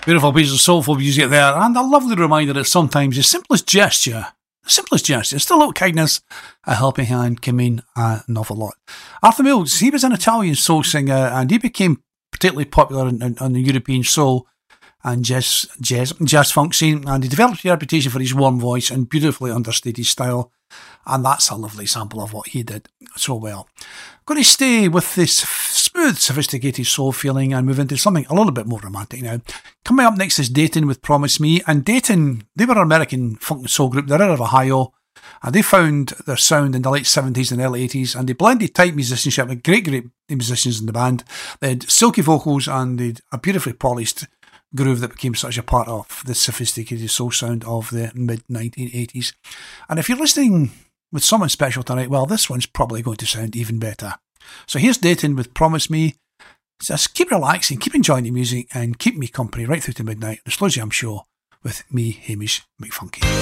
Beautiful piece of soulful music there, and a lovely reminder that sometimes the simplest gesture, just a little kindness, a helping hand can mean an awful lot. Arthur Mills, he was an Italian soul singer, and he became particularly popular on the European soul and jazz funk scene, and he developed a reputation for his warm voice and beautifully understated style, and that's a lovely example of what he did so well. I'm going to stay with this smooth, sophisticated soul feeling and move into something a little bit more romantic now. Coming up next is Dayton with Promise Me, and Dayton, they were an American funk and soul group. They're out of Ohio, and they found their sound in the late 70s and early 80s, and they blended type musicianship with great musicians in the band. They had silky vocals and they had a beautifully polished groove that became such a part of the sophisticated soul sound of the mid-1980s. And if you're listening with someone special tonight, well, this one's probably going to sound even better. So here's Dayton with Promise Me. Just keep relaxing, keep enjoying the music, and keep me company right through to midnight. The Slow Jam Show with me, Hamish McFunky.